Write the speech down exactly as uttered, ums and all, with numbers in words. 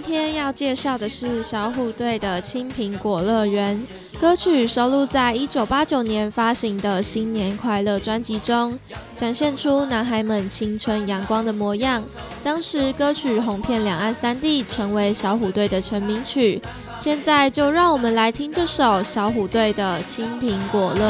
天要介绍的是小虎队的《青苹果乐园》，歌曲收录在一九八九年发行的《新年快乐》专辑中，展现出男孩们青春阳光的模样。当时歌曲红遍两岸三地，成为小虎队的成名曲。现在就让我们来听这首小虎队的《青苹果乐园》。